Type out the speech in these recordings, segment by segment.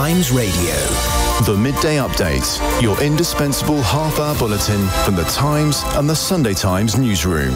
Times Radio. The Midday Update, your indispensable half-hour bulletin from The Times and the Sunday Times newsroom.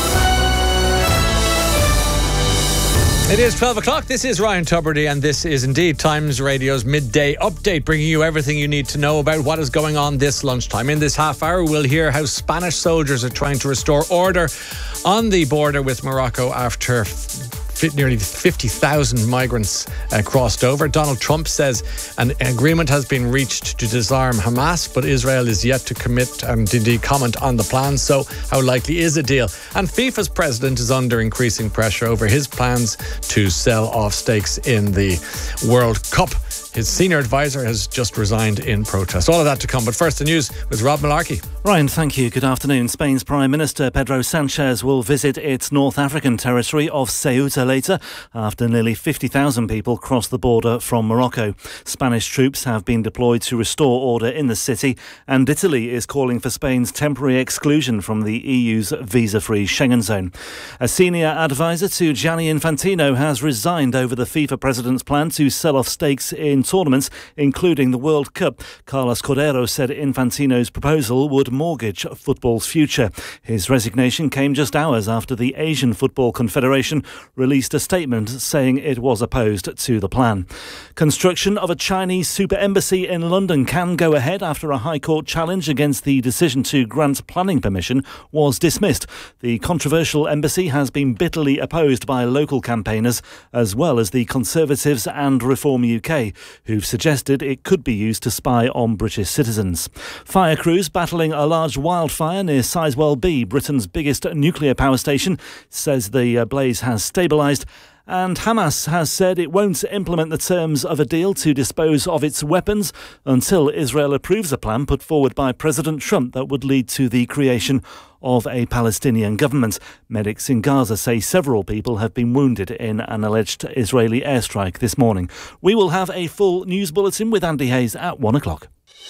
It is 12 o'clock. This is Ryan Tubridy, and this is indeed Times Radio's Midday Update, bringing you everything you need to know about what is going on this lunchtime. In this half hour, we'll hear how Spanish soldiers are trying to restore order on the border with Morocco after nearly 50,000 migrants crossed over. Donald Trump says an agreement has been reached to disarm Hamas, but Israel is yet to commit and indeed comment on the plan. So how likely is a deal? And FIFA's president is under increasing pressure over his plans to sell off stakes in the World Cup. His senior advisor has just resigned in protest. All of that to come. But first, the news with Rob Malarkey. Ryan, thank you. Good afternoon. Spain's Prime Minister Pedro Sanchez will visit its North African territory of Ceuta later after nearly 50,000 people crossed the border from Morocco. Spanish troops have been deployed to restore order in the city, and Italy is calling for Spain's temporary exclusion from the EU's visa-free Schengen zone. A senior advisor to Gianni Infantino has resigned over the FIFA president's plan to sell off stakes in tournaments, including the World Cup. Carlos Cordero said Infantino's proposal would mortgage football's future. His resignation came just hours after the Asian Football Confederation released a statement saying it was opposed to the plan. Construction of a Chinese super embassy in London can go ahead after a High Court challenge against the decision to grant planning permission was dismissed. The controversial embassy has been bitterly opposed by local campaigners as well as the Conservatives and Reform UK, who've suggested it could be used to spy on British citizens. Fire crews battling a large wildfire near Sizewell B, Britain's biggest nuclear power station, says the blaze has stabilised. And Hamas has said it won't implement the terms of a deal to dispose of its weapons until Israel approves a plan put forward by President Trump that would lead to the creation of a Palestinian government. Medics in Gaza say several people have been wounded in an alleged Israeli airstrike this morning. We will have a full news bulletin with Andy Hayes at 1 o'clock.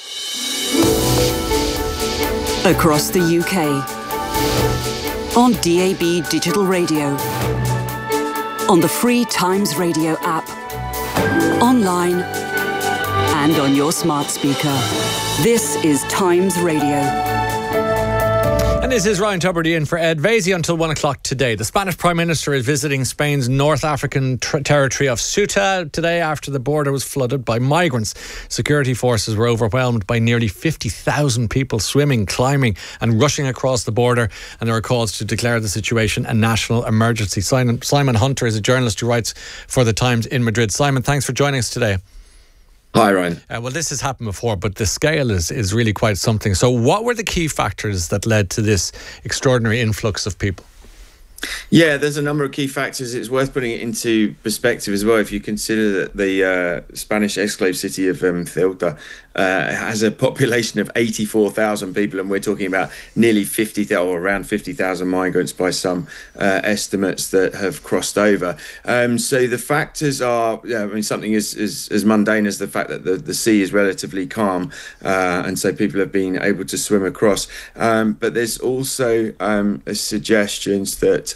Across the UK, on DAB Digital Radio, on the free Times Radio app, online and on your smart speaker. This is Times Radio. And this is Ryan Tubridy in for Ed Vaizey until 1 o'clock today. The Spanish Prime Minister is visiting Spain's North African territory of Ceuta today after the border was flooded by migrants. Security forces were overwhelmed by nearly 50,000 people swimming, climbing and rushing across the border, and there are calls to declare the situation a national emergency. Simon Hunter is a journalist who writes for The Times in Madrid. Simon, thanks for joining us today. Hi, Ryan. Well, this has happened before, but the scale is really quite something. So what were the key factors that led to this extraordinary influx of people? Yeah, there's a number of key factors. It's worth putting it into perspective as well. If you consider that the Spanish exclave city of Ceuta has a population of 84,000 people, and we're talking about nearly 50,000 or around 50,000 migrants by some estimates that have crossed over. So the factors are, something as mundane as the fact that the sea is relatively calm, and so people have been able to swim across. But there's also suggestions that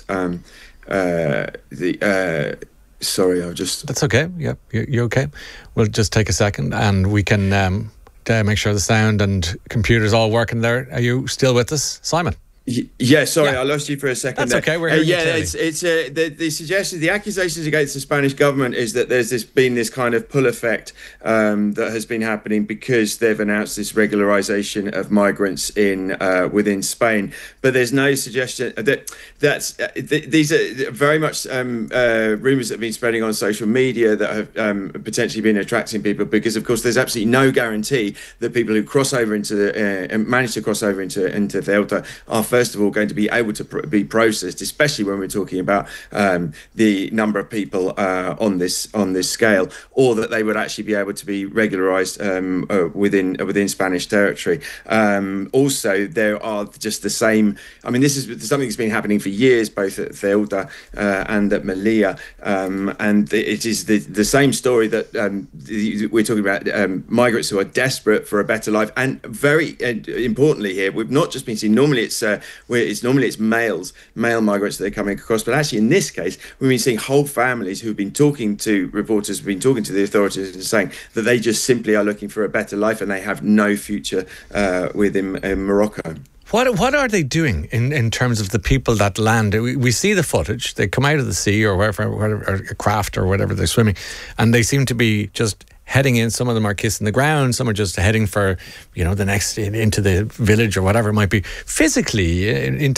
sorry, I'll just... That's okay. Yeah, you're okay. We'll just take a second and we can make sure the sound and computers all working there. Are you still with us, Simon? Yeah, sorry, I lost you for a second. That's okay, we're hearing you clearly. It's the suggestion, the accusations against the Spanish government is that there's been this kind of pull effect that has been happening because they've announced this regularisation of migrants within Spain. But there's no suggestion these are very much rumours that have been spreading on social media that have potentially been attracting people, because of course there's absolutely no guarantee that people who cross over manage to cross over into Ceuta are first of all going to be able to be processed, especially when we're talking about the number of people on this scale, or that they would actually be able to be regularised within Spanish territory. Also, there are just the same. I mean, this is something that's been happening for years, both at Ceuta and at Melilla, and it is the same story that we're talking about migrants who are desperate for a better life, and very importantly here, we've not just been seeing. Normally, it's where it's normally male migrants that are coming across, but actually in this case we've been seeing whole families who've been talking to reporters, been talking to the authorities, and saying that they just simply are looking for a better life and they have no future within Morocco. What are they doing in terms of the people that land? We see the footage. They come out of the sea or wherever, or a craft or whatever they're swimming, and they seem to be just heading in. Some of them are kissing the ground. Some are just heading for, the next into the village or whatever it might be. Physically, in